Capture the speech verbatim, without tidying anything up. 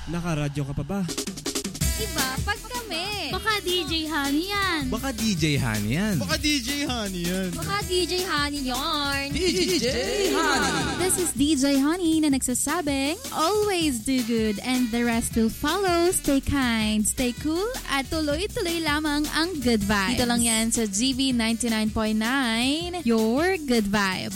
Nakaradyo ka pa ba? Iba, pag kami. Baka D J Honey yan. Baka D J Honey yan. Baka D J Honey yan. Baka D J Honey yarn. D J Honey. This is D J Honey na nagsasabing, always do good and the rest will follow. Stay kind, stay cool, at tuloy-tuloy lamang ang good vibes. Dito lang yan sa G V ninety-nine point nine, your good vibe.